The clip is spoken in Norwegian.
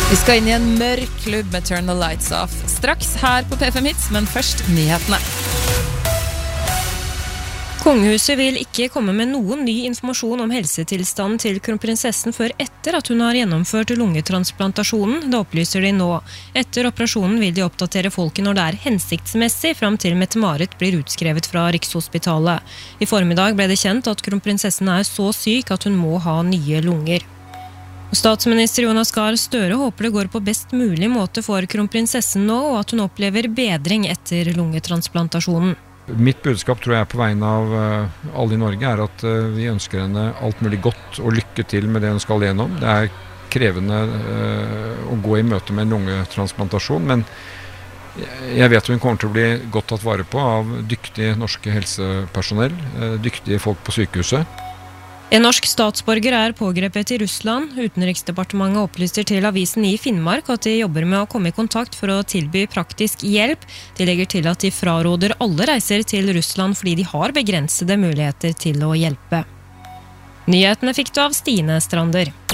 Vi skal inn I en mørk klubb med Turn the Lights Off. Straks her på P5 Hits, men først nyhetene. Kongehuset vil ikke komme med noen ny informasjon om helsetilstanden til kronprinsessen før etter at hun har gjennomført lungetransplantasjonen, det opplyser de nå. Etter operasjonen vil de oppdatere folket når det hensiktsmessig frem til Mette-Marit blir utskrevet fra Rikshospitalet. I formiddag ble det kjent at kronprinsessen så syk at hun må ha nye lunger. Statsminister Jonas Gahr Støre håper det går på best mulig måte for kronprinsessen nå, og at hun opplever bedring etter lungetransplantasjonen. Mitt budskap tror jeg på vegne av alle I Norge at vi ønsker henne alt mulig godt og lykke til med det hun skal gjennom. Det krevende å gå I møte med en lungetransplantasjon, men jeg vet hun kommer til å bli godt tatt vare på av dyktige norske helsepersonell, dyktige folk på sykehuset. En norsk statsborger pågrepet I Russland. Utenriksdepartementet opplyser til avisen I Finnmark at de jobber med å komme I kontakt for å tilby praktisk hjelp. De legger til at de fraråder alle reiser til Russland fordi de har begrensede muligheter til å hjelpe. Nyhetene fikk du av Stine Strander.